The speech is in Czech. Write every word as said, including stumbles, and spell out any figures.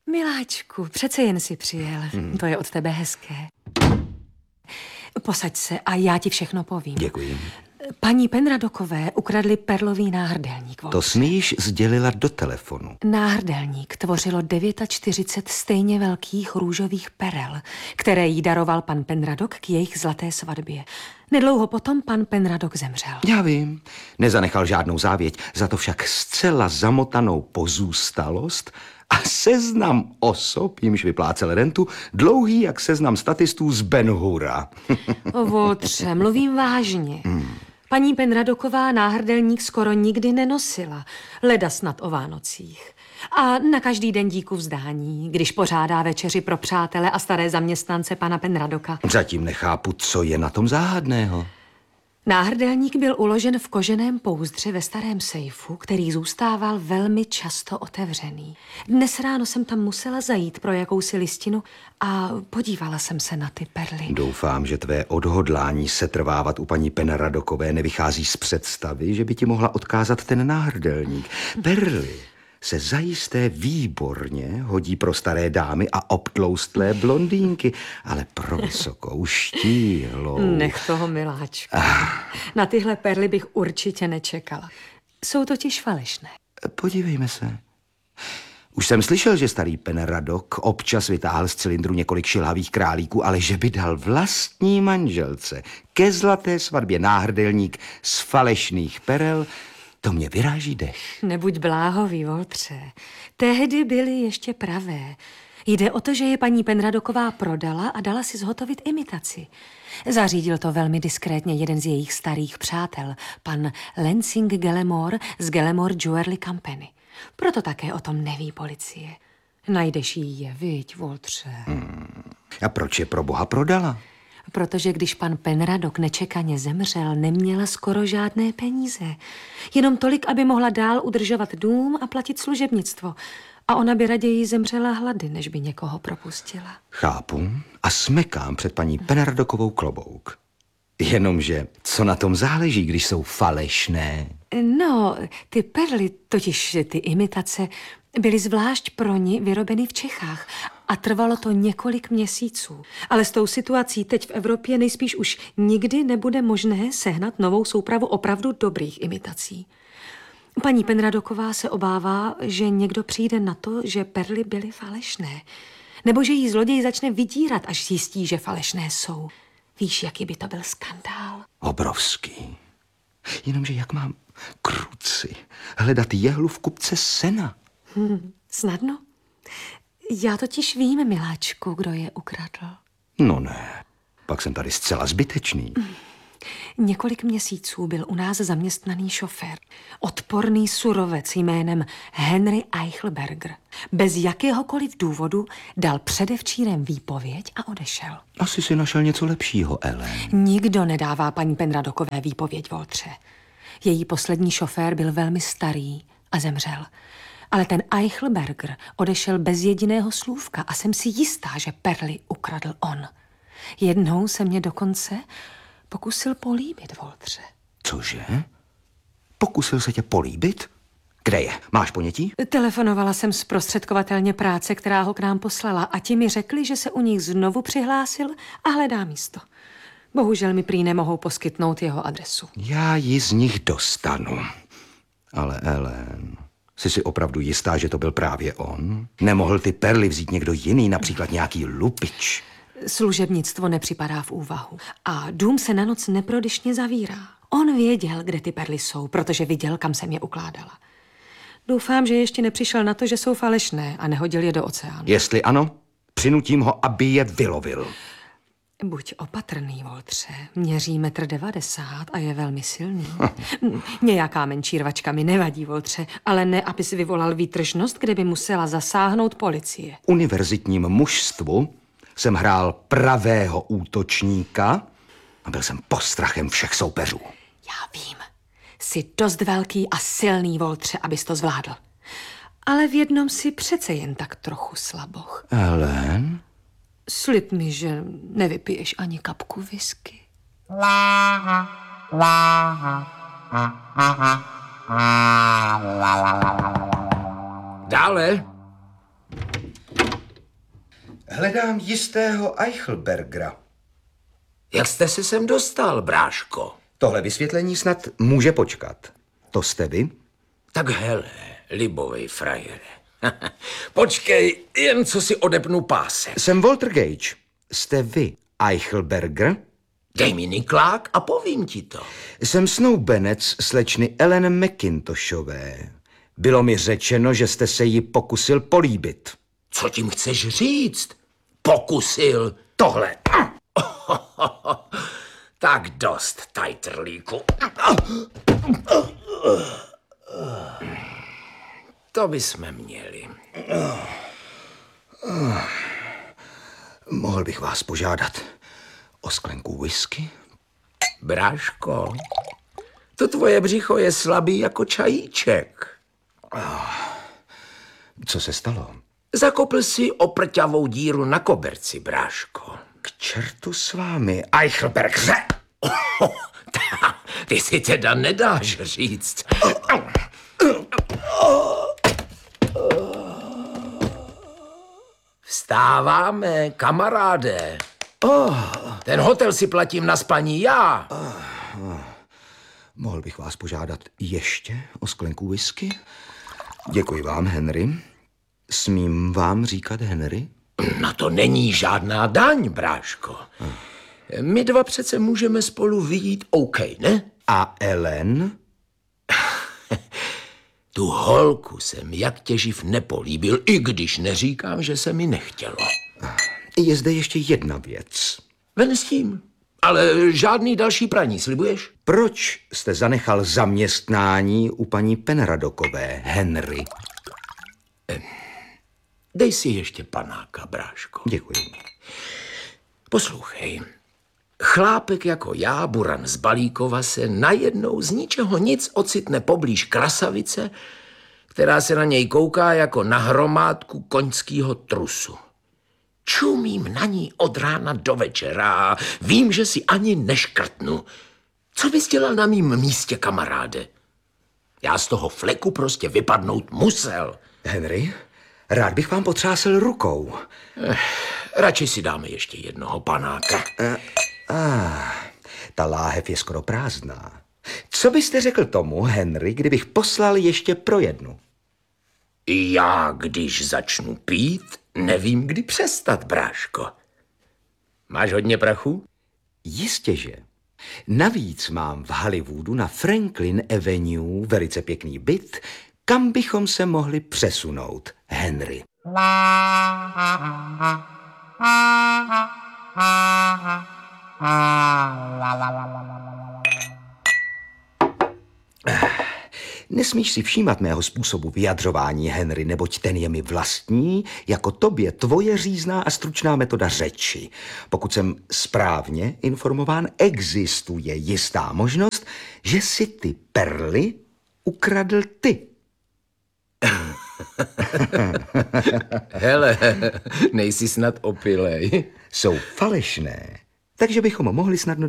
Miláčku, přece jen si přijel. Hmm. To je od tebe hezké. Posaď se a já ti všechno povím. Děkuji. Paní Penradokové ukradli perlový náhrdelník. To jsi mi již sdělila do telefonu. Náhrdelník tvořilo čtyřicet devět stejně velkých růžových perel, které jí daroval pan Penradok k jejich zlaté svatbě. Nedlouho potom pan Penradok zemřel. Já vím, nezanechal žádnou závěť, za to však zcela zamotanou pozůstalost a seznam osob, jimž vyplácel rentu, dlouhý jak seznam statistů z Ben Hura. Voltře, mluvím vážně. Hmm. Paní Penradoková náhrdelník skoro nikdy nenosila, leda snad o Vánocích. A na každý den díku vzdání, když pořádá večeři pro přátele a staré zaměstnance pana Penradoka. Zatím nechápu, co je na tom záhadného. Náhrdelník byl uložen v koženém pouzdře ve starém sejfu, který zůstával velmi často otevřený. Dnes ráno jsem tam musela zajít pro jakousi listinu a podívala jsem se na ty perly. Doufám, že tvé odhodlání setrvávat u paní Penradokové nevychází z představy, že by ti mohla odkázat ten náhrdelník. Perly se zajisté výborně hodí pro staré dámy a obtloustlé blondýnky, ale pro vysokou, štíhlou. Nech toho, miláčku. Ah. Na tyhle perly bych určitě nečekala. Jsou totiž falešné. Podívejme se. Už jsem slyšel, že starý Penradok občas vytáhl z cylindru několik šilhavých králíků, ale že by dal vlastní manželce ke zlaté svatbě náhrdelník z falešných perel, to mě vyráží dech. Nebuď bláhový, Voltře. Tehdy byly ještě pravé. Jde o to, že je paní Penradoková prodala a dala si zhotovit imitaci. Zařídil to velmi diskrétně jeden z jejich starých přátel, pan Lansing Gallimore z Gallimore Jewelry Company. Proto také o tom neví policie. Najdeš jí je, viď, Voltře. Hmm. A proč je pro boha prodala? Protože když pan Penradok nečekaně zemřel, neměla skoro žádné peníze. Jenom tolik, aby mohla dál udržovat dům a platit služebnictvo. A ona by raději zemřela hlady, než by někoho propustila. Chápu a smekám před paní Penradokovou klobouk. Jenomže, co na tom záleží, když jsou falešné? No, ty perly, totiž ty imitace, byly zvlášť pro ní vyrobeny v Čechách a trvalo to několik měsíců. Ale s tou situací teď v Evropě nejspíš už nikdy nebude možné sehnat novou soupravu opravdu dobrých imitací. Paní Penradoková se obává, že někdo přijde na to, že perly byly falešné. Nebo že jí zloděj začne vydírat, až zjistí, že falešné jsou. Víš, jaký by to byl skandál? Obrovský. Jenomže jak mám kruci hledat jehlu v kupce sena? Hmm, snadno. Já totiž vím, miláčku, kdo je ukradl. No ne, pak jsem tady zcela zbytečný. Hmm. Několik měsíců byl u nás zaměstnaný šofér. Odporný surovec jménem Henry Eichelberger. Bez jakéhokoliv důvodu dal předevčírem výpověď a odešel. Asi si našel něco lepšího, Ellen. Nikdo nedává paní Penradokové výpověď, Voltře. Její poslední šofér byl velmi starý a zemřel. Ale ten Eichelberger odešel bez jediného slůvka a jsem si jistá, že perly ukradl on. Jednou se mě dokonce pokusil políbit, Voltře. Cože? Pokusil se tě políbit? Kde je? Máš ponětí? Telefonovala jsem zprostředkovatelně práce, která ho k nám poslala a ti mi řekli, že se u nich znovu přihlásil a hledá místo. Bohužel mi prý nemohou poskytnout jeho adresu. Já ji z nich dostanu. Ale Ellen, jsi si opravdu jistá, že to byl právě on? Nemohl ty perly vzít někdo jiný, například nějaký lupič? Služebnictvo nepřipadá v úvahu a dům se na noc neprodyšně zavírá. On věděl, kde ty perly jsou, protože viděl, kam jsem je ukládala. Doufám, že ještě nepřišel na to, že jsou falešné a nehodil je do oceánu. Jestli ano, přinutím ho, aby je vylovil. Buď opatrný, Voltře. Měří metr devadesát a je velmi silný. Nějaká menší rvačka mi nevadí, Voltře, ale ne, aby si vyvolal výtržnost, kde by musela zasáhnout policie. Univerzitním mužstvu jsem hrál pravého útočníka a byl jsem postrachem všech soupeřů. Já vím. Jsi dost velký a silný, Voltře, abys to zvládl. Ale v jednom si přece jen tak trochu slaboch. Ellen? Slib mi, že nevypiješ ani kapku whisky. Dále. Hledám jistého Eichelbergera. Jak jste se sem dostal, bráško? Tohle vysvětlení snad může počkat. To jste vy? Tak hele, libovej frajere. Počkej, jen co si odepnu pásek. Jsem Walter Gage. Jste vy Eichelberger? Dej mi niklák a povím ti to. Jsem snoubenec slečny Ellen McIntoshové. Bylo mi řečeno, že jste se jí pokusil políbit. Co tím chceš říct? Pokusil tohle. Tak dost, tajtrlíku. To bychom měli. Mohl bych vás požádat o sklenku whisky? Bráško, to tvoje břicho je slabý jako čajíček. Co se stalo? Zakopl si oprťavou díru na koberci, bráško. K čertu s vámi, Eichelbergře! Ty si teda nedáš říct. Vstáváme, kamaráde. Ten hotel si platím na spaní já. Mohl bych vás požádat ještě o sklenku whisky? Děkuji vám, Henry. Smím vám říkat Henry? Na to není žádná daň, bráško. My dva přece můžeme spolu vyjít OK, ne? A Ellen? Tu holku jsem jak těživ nepolíbil, i když neříkám, že se mi nechtělo. Je zde ještě jedna věc. Ven s tím. Ale žádný další praní, slibuješ? Proč jste zanechal zaměstnání u paní Penradokové, Henry? Dej si ještě panáka, bráško. Děkuji. Poslouchej. Chlápek jako já, Buran z Balíkova, se najednou z ničeho nic ocitne poblíž krasavice, která se na něj kouká jako na hromádku koňského trusu. Čumím na ní od rána do večera a vím, že si ani neškrtnu. Co bys dělal na mým místě, kamaráde? Já z toho fleku prostě vypadnout musel. Henry, rád bych vám potřásl rukou. Eh, radši si dáme ještě jednoho panáka. Eh, ah, ta láhev je skoro prázdná. Co byste řekl tomu, Henry, kdybych poslal ještě pro jednu? Já, když začnu pít, nevím, kdy přestat, bráško. Máš hodně prachu? Jistěže. Navíc mám v Hollywoodu na Franklin Avenue velice pěkný byt, kam bychom se mohli přesunout, Henry. Nesmíš si všímat mého způsobu vyjadřování, Henry, neboť ten je mi vlastní, jako tobě tvoje řízná a stručná metoda řeči. Pokud jsem správně informován, existuje jistá možnost, že si ty perly ukradl ty. Hele, nejsi snad opilej. Jsou falešné, takže bychom mohli snadno